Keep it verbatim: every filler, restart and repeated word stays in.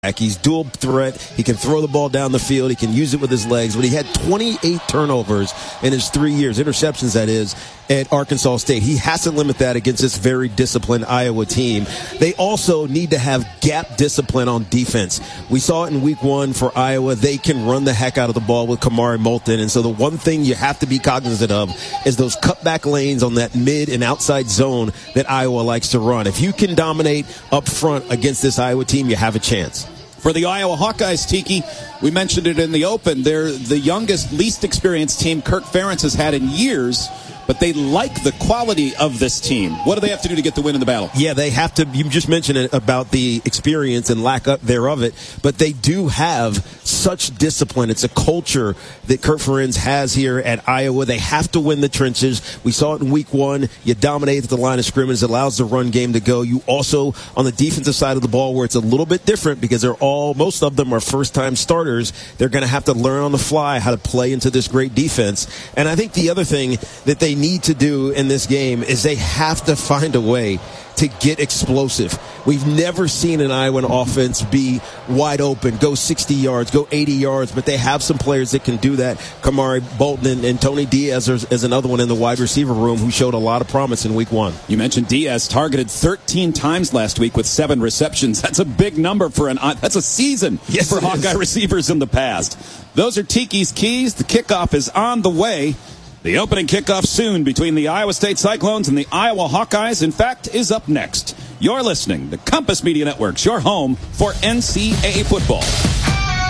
He's dual threat. He can throw the ball down the field. He can use it with his legs. But he had twenty-eight turnovers in his three years, interceptions that is, at Arkansas State. He has to limit that against this very disciplined Iowa team. They also need to have gap discipline on defense. We saw it in week one for Iowa. They can run the heck out of the ball with Kamari Moulton. And so the one thing you have to be cognizant of is those cutback lanes on that mid and outside zone that Iowa likes to run. If you can dominate up front against this Iowa team, you have a chance. For the Iowa Hawkeyes, Tiki, we mentioned it in the open. They're the youngest, least experienced team Kirk Ferentz has had in years, but they like the quality of this team. What do they have to do to get the win in the battle? Yeah, they have to. You just mentioned it about the experience and lack of, thereof it, but they do have such discipline. It's a culture that Kirk Ferentz has here at Iowa. They have to win the trenches. We saw it in week one. You dominate at the line of scrimmage. It allows the run game to go. You also, on the defensive side of the ball, where it's a little bit different because they're all, most of them are first-time starters. They're going to have to learn on the fly how to play into this great defense. And I think the other thing that they need to do in this game is they have to find a way to get explosive. We've never seen an Iowa offense be wide open, go sixty yards, go eighty yards, but they have some players that can do that. Kamari Bolton and, and Tony Diaz is another one in the wide receiver room who showed a lot of promise in week one. You mentioned Diaz targeted thirteen times last week with seven receptions. That's a big number for an that's a season yes, for Hawkeye receivers in the past. Those are Tiki's keys. The kickoff is on the way. The opening kickoff soon between the Iowa State Cyclones and the Iowa Hawkeyes, in fact, is up next. You're listening to Compass Media Networks, your home for N C double A football.